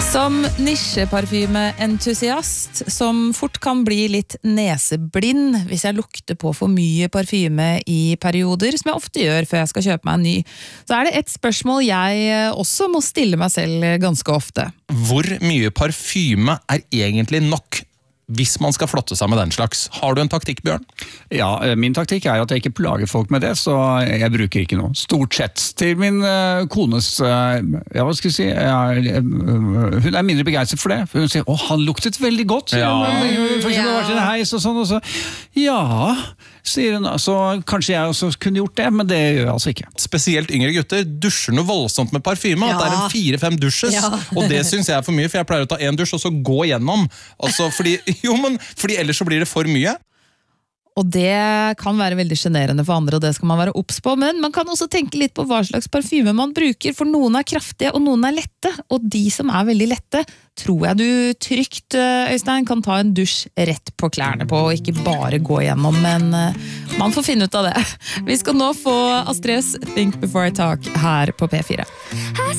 Som nisjeparfymeentusiast, som fort kan bli litt neseblind hvis jeg lukter på for mye parfyme i perioder, som jeg ofte gjør før jeg skal kjøpe meg en ny, så det et spørsmål jeg også må stille meg selv ganske ofte. Hvor mye parfyme egentlig nok hvis man skal flotte seg med den slags? Har du en taktikk, Bjørn? Ja, min taktikk at jeg ikke plager folk med det, så jeg bruker ikke noe. Stort sett. Til min kones, ja, hva skal jeg si, hun mindre begeistret for det. For hun sier, han luktet veldig godt. Ja. For eksempel var til en heis og sånn, og så, ja, sier hun, så kanskje jeg også kunne gjort det, men det gjør jeg altså ikke. Spesielt yngre gutter dusjer noe voldsomt med parfyme, at det en 4-5 dusjes, og det synes jeg for mye, for jeg pleier å ta en dusj og så gå gjennom, altså fordi ellers så blir det for mye. Og det kan være veldig generende for andre, og det skal man være obs på, men man kan også tenke litt på hva slags parfyme man bruker, for noen kraftige og noen lette, og de som veldig lette, tror jeg du trygt, Øystein, kan ta en dusj rett på klærne på, og ikke bare gå gjennom, men man får finne ut av det. Vi skal nå få Astrid's Think Before I Talk her på P4.